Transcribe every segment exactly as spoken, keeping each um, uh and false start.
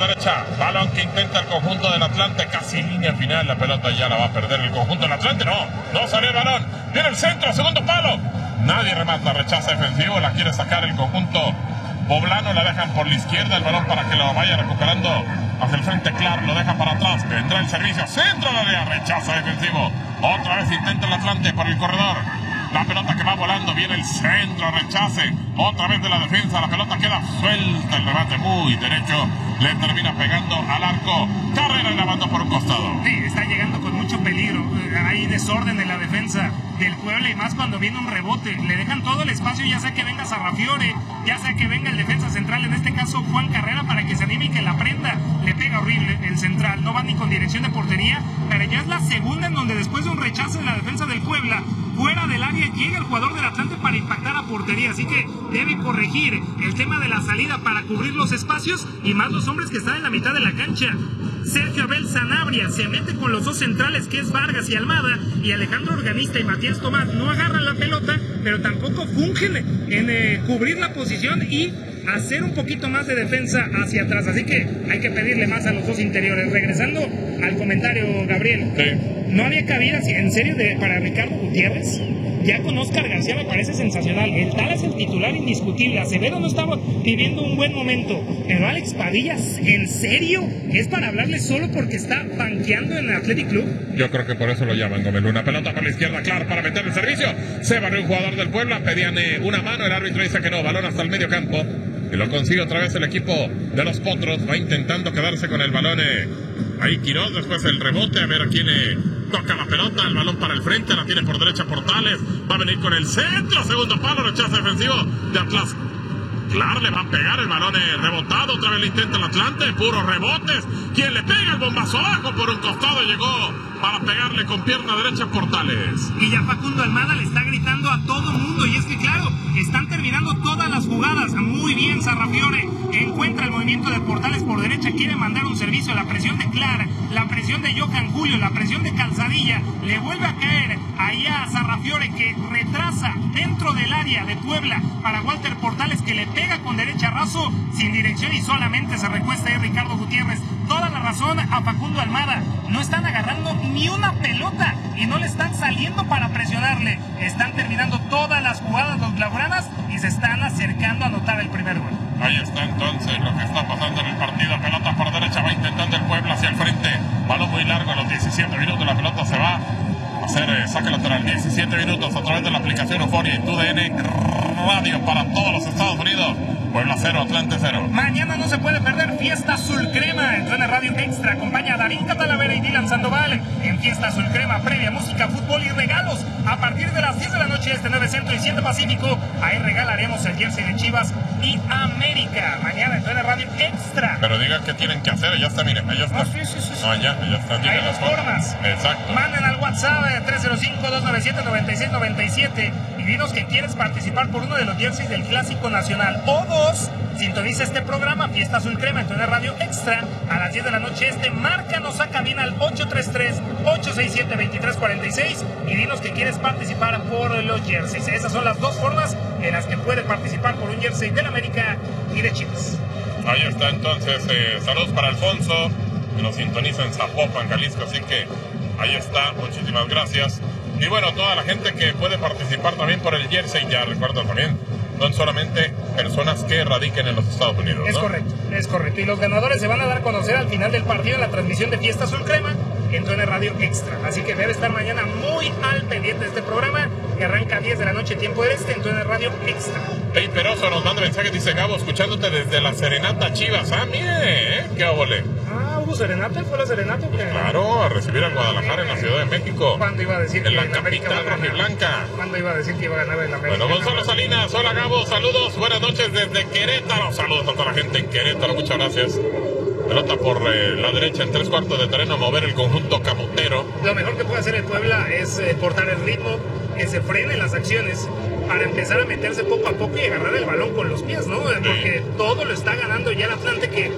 derecha. Balón que intenta el conjunto del Atlante. Casi línea final. La pelota ya la va a perder el conjunto del Atlante. No, no salió el balón. Viene el centro, segundo palo. Nadie remata, rechaza defensivo. La quiere sacar el conjunto poblano. La dejan por la izquierda. El balón para que lo vaya recuperando hacia el frente. Claro, lo deja para atrás. Vendrá el servicio. Centro del área. Rechaza defensivo. Otra vez intenta el Atlante por el corredor. La pelota que va volando, viene el centro, rechace, otra vez de la defensa, la pelota queda suelta, el remate muy derecho, le termina pegando al arco, Carrera y la mandó por un costado. Sí, está llegando con mucho peligro, hay desorden en la defensa del Puebla y más cuando viene un rebote, le dejan todo el espacio, ya sea que venga Sarrafiore, ya sea que venga el defensa central, en este caso Juan Carrera, para que se anime y que la prenda, le pega horrible el central, no va ni con dirección de portería, pero ya es la segunda en donde después de un rechazo en la defensa del Puebla, fuera del área llega el jugador del Atlante para impactar a portería, así que debe corregir el tema de la salida para cubrir los espacios y más los hombres que están en la mitad de la cancha. Sergio Abel Sanabria se mete con los dos centrales que es Vargas y Almada, y Alejandro Organista y Matías Tomás no agarran la pelota, pero tampoco fungen en eh, cubrir la posición y hacer un poquito más de defensa hacia atrás, así que hay que pedirle más a los dos interiores. Regresando al comentario, Gabriel, sí. No había cabida, en serio, de, para Ricardo Gutiérrez. Ya con Oscar García me parece sensacional. El tal es el titular indiscutible. Acevedo no estaba viviendo un buen momento. Pero Alex Padilla, ¿en serio? ¿Es para hablarle solo porque está banqueando en el Athletic Club? Yo creo que por eso lo llaman, Gómez. Una pelota por la izquierda, claro, para meter el servicio. Se barrió un jugador del Puebla. Pedían eh, una mano. El árbitro dice que no. Balón hasta el medio campo. Y lo consigue otra vez el equipo de los Potros. Va intentando quedarse con el balón. Eh, ahí Quiroz, después el rebote. A ver a quién eh, toca la pelota. El balón para el frente. La tiene por derecha Portales. Va a venir con el centro. Segundo palo. Rechaza defensivo de Atlas. Claro, le va a pegar el balón eh, rebotado. Otra vez le intenta el Atlante. Puros rebotes. Quien le pega el bombazo abajo por un costado. Llegó para pegarle con pierna derecha Portales. Y ya Facundo Almada le está gritando a todo mundo. Y es que claro, están terminando todas las jugadas. Muy bien Sarrafiore. Encuentra el movimiento de Portales por derecha. Quiere mandar un servicio. La presión de Clara. La presión de Johan Julio. La presión de Calzadilla. Le vuelve a caer ahí a Sarrafiore, que retrasa dentro del área de Puebla para Walter Portales, que le pega con derecha raso, sin dirección, y solamente se recuesta ahí Ricardo Gutiérrez. Toda la razón a Facundo Almada. No están agarrando ni una pelota y no le están saliendo para presionarle. Están terminando todas las jugadas los blaugranas y se están acercando a anotar el primer gol. Ahí está entonces lo que está pasando en el partido. Pelota por derecha, va intentando el Puebla hacia el frente. Balón muy largo, a los diecisiete minutos la pelota se va a hacer eh, saque lateral. diecisiete minutos a través de la aplicación Euforia y tu D N Radio para todos los Estados Unidos. Puebla cero, Atlante cero. Mañana no se puede perder Fiesta Azul Crema. En Zona Radio Extra acompaña a Darín Catalavera y Dylan Sandoval en Fiesta Azul Crema, previa música, fútbol y regalos. A partir de las diez de la noche, este nueve Centro y siete Pacífico, ahí regalaremos el jersey de Chivas y América. Mañana en Zona Radio Extra. Pero digan qué tienen que hacer, ya está, miren, ya está. Oh, sí, sí, sí, sí. No, ya, ya está. Hay dos formas. Exacto. Manden al WhatsApp eh, tres cero cinco, dos nueve siete, nueve seis nueve siete y dinos que quieres participar por uno de los jerseys del Clásico Nacional. O dos, sintoniza este programa Fiesta Azul Crema en Zona Radio Extra a las diez de la noche este. Márcanos a cabina al ocho tres tres, ocho seis siete, dos tres cuatro seis y dinos que quieres participar por los jerseys. Esas son las dos formas en las que puede participar por un jersey del América y de Chivas. Ahí está entonces, eh, saludos para Alfonso, que nos sintoniza en Zapopan, Jalisco, así que ahí está, muchísimas gracias. Y bueno, toda la gente que puede participar también por el jersey, ya recuerdo también, son solamente personas que radiquen en los Estados Unidos, ¿no? Es correcto, es correcto. Y los ganadores se van a dar a conocer al final del partido en la transmisión de Fiesta Azul Crema en Zona Radio Extra. Así que debe estar mañana muy al pendiente de este programa que arranca a diez de la noche, tiempo del este, en Zona Radio Extra. Hey, Peroso nos manda mensajes, dice Gabo, escuchándote desde la Serenata Chivas. Ah, mire, ¿eh? ¿Qué óvole? Ah, ¿hubo serenata? ¿Fue la serenata? Que... Claro, a recibir a Guadalajara en la Ciudad de México. ¿Cuándo iba a decir en que la en América capital rojiblanca? ¿Cuándo iba a decir que iba a ganar en América? Bueno, Gonzalo Salinas, hola Gabo, saludos, buenas noches desde Querétaro. Saludos a toda la gente en Querétaro, muchas gracias. Pelota por eh, la derecha en tres cuartos de terreno, a mover el conjunto camotero. Lo mejor que puede hacer el Puebla es eh, cortar el ritmo, que se frenen las acciones para empezar a meterse poco a poco y agarrar el balón con los pies, ¿no? Porque todo lo está ganando ya el Atlante, que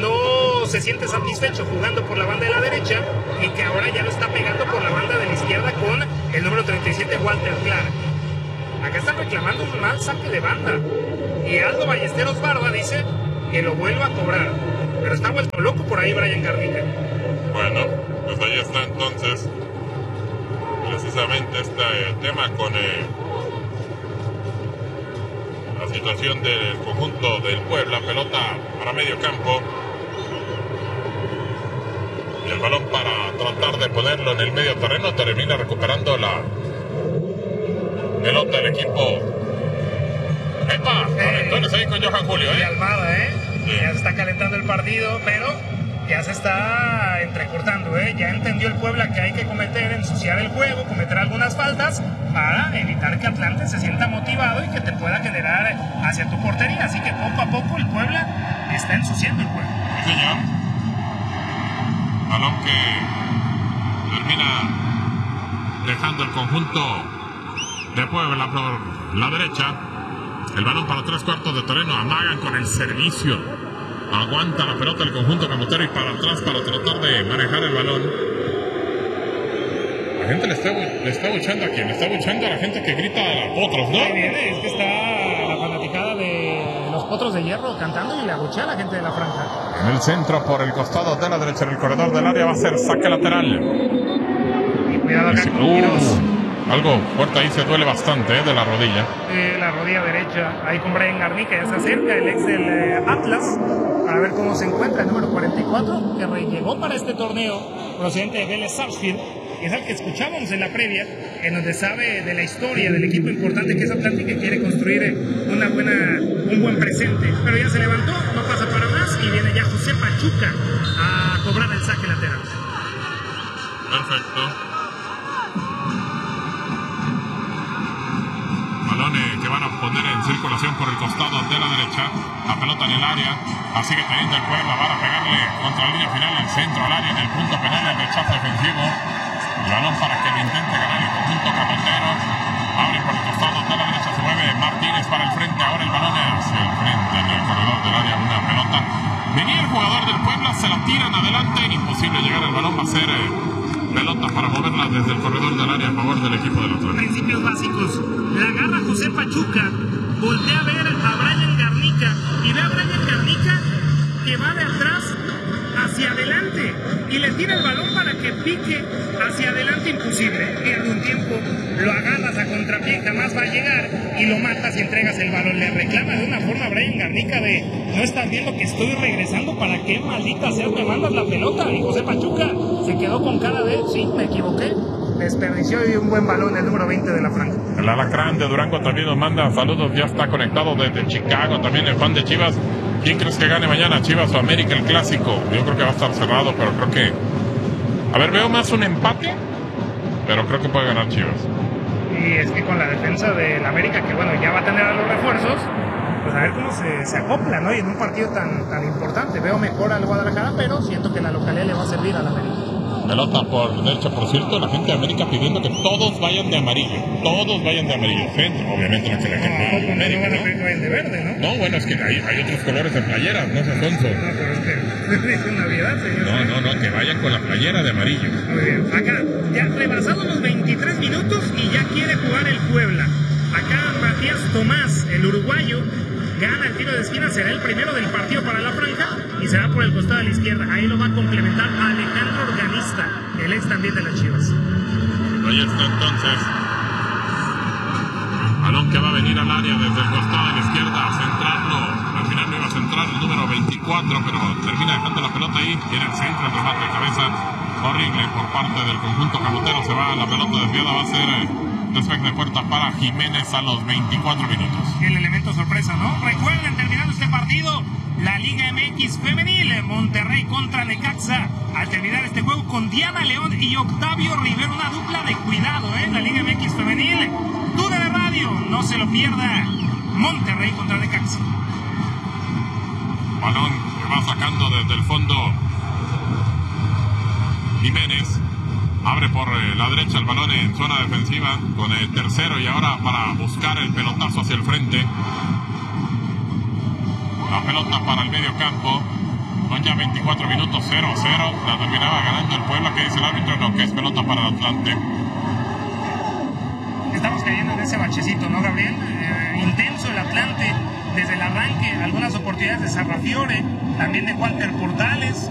no se siente satisfecho jugando por la banda de la derecha y que ahora ya lo está pegando por la banda de la izquierda con el número treinta y siete, Walter Clara. Acá están reclamando un mal saque de banda y Aldo Ballesteros Barba dice que lo vuelva a cobrar. pero está vuelto loco por ahí Brian Garnica. Bueno, pues ahí está entonces precisamente este eh, tema con eh, la situación del conjunto del Puebla. Pelota para medio campo y el balón para tratar de ponerlo en el medio terreno. Termina recuperando la pelota del equipo. ¡Epa! Entonces ahí con Johan Julio, ¿eh? Y Almada, ¿eh? Sí. Ya se está calentando el partido, pero ya se está entrecortando, ¿eh? Ya entendió el Puebla que hay que cometer, ensuciar el juego, cometer algunas faltas para evitar que Atlante se sienta motivado y que te pueda generar hacia tu portería. Así que poco a poco el Puebla está ensuciando el juego. Sí, señor. Balón que termina dejando el conjunto de Puebla por la derecha. El balón para tres cuartos de terreno. Amagan con el servicio. Aguanta la pelota el conjunto camotero y para atrás para tratar de manejar el balón. La gente le está, le está buchando a quién. Le está buchando a la gente que grita a los potros, ¿no? Ahí viene, es que está la fanaticada de los Potros de Hierro cantando y le abuchea a la gente de la franja. En el centro por el costado de la derecha, en el corredor del área va a ser saque lateral. Y cuidado acá con Uh, Quiroz. algo fuerte ahí, se duele bastante eh, de la rodilla. Eh, la rodilla derecha, ahí con Brian Garnica, ya se acerca el ex del eh, Atlas, para ver cómo se encuentra el número cuarenta y cuatro, que llegó para este torneo, procedente de Vélez Sarsfield, que es el que escuchábamos en la previa, en donde sabe de la historia del equipo importante que es Atlante y que quiere construir una buena, un buen presente. Pero ya se levantó, no pasa para más, y viene ya José Pachuca a cobrar el saque lateral. Perfecto. Balones que van a poner en circulación por el costado de la derecha. La pelota en el área. Así que teniendo el Puebla van a pegarle contra la línea final al centro, al área, en el punto penal, el rechazo defensivo. El balón para que lo intente ganar el conjunto camotero. Abre por el costado de la derecha, se mueve Martínez para el frente. Ahora el balón hacia el frente en el corredor del área. Una pelota. Venía el jugador del Puebla, se la tiran adelante. Imposible llegar al balón. Va a ser eh, pelota para moverla desde el corredor del área a favor del equipo del Atlante. Principios básicos. La agarra José Pachuca, voltea a ver a Brian Garnica y ve a Brian Garnica que va de atrás hacia adelante y le tira el balón para que pique hacia adelante. Imposible. Pierde un tiempo, lo agarras a contrapié, jamás va a llegar y lo matas y entregas el balón. Le reclama de una forma a Brian Garnica de: no estás viendo que estoy regresando, ¿para qué maldita sea me mandas la pelota? Y José Pachuca se quedó con cara de: sí, me equivoqué. Desperdició y un buen balón el número veinte de la franja. El Alacrán de Durango también nos manda saludos, ya está conectado desde Chicago, también el fan de Chivas. ¿Quién crees que gane mañana, Chivas o América, el clásico? Yo creo que va a estar cerrado, pero creo que... A ver, veo más un empate, pero creo que puede ganar Chivas. Y es que con la defensa del América, que bueno, ya va a tener a los refuerzos, pues a ver cómo se, se acopla, ¿no? Y en un partido tan, tan importante, veo mejor al Guadalajara, pero siento que la localidad le va a servir al América. Pelota por derecha, por cierto, la gente de América pidiendo que todos vayan de amarillo. Todos vayan de amarillo. Centro, obviamente no que la gente No, de no, América, no van a ¿no? pedir que vayan de verde, ¿no? No, bueno, es que hay, hay otros colores de playeras, no seas sonso. No, pero es que es Navidad, señor. No, no, no, que vayan con la playera de amarillo. Muy bien. Acá, ya rebasados los veintitrés minutos y ya quiere jugar el Puebla. Acá Matías Tomás, el uruguayo, gana el tiro de esquina, será el primero del partido para la franja y será por el costado de la izquierda. Ahí lo va a complementar Alejandro Organista, el ex también de las Chivas. Ahí está entonces. Balón que va a venir al área desde el costado de la izquierda a centrarlo. Al final no iba a centrar el número veinticuatro, pero termina dejando la pelota ahí. Tiene el centro, el remate de cabeza horrible por parte del conjunto camotero. Se va la pelota desviada, va a ser despeje de puerta para Jiménez a los veinticuatro minutos. El elemento sorpresa, ¿no? Recuerden, terminando este partido, la Liga M X Femenil, Monterrey contra Necaxa. Al terminar este juego con Diana León y Octavio Rivero, una dupla de cuidado, ¿eh? La Liga M X Femenil. Tú de la radio, no se lo pierda. Monterrey contra Necaxa. Balón que va sacando desde el fondo Jiménez. Abre por eh, la derecha el balón en zona defensiva con el tercero y ahora para buscar el pelotazo hacia el frente. La pelota para el medio campo. Son ya veinticuatro minutos, cero cero. La terminaba ganando el Puebla. ¿Qué dice el árbitro? No, que es pelota para el Atlante. Estamos cayendo en ese bachecito, ¿no, Gabriel? Eh, intenso el Atlante desde el arranque. Algunas oportunidades de Sarrafiore. también de Walter Portales.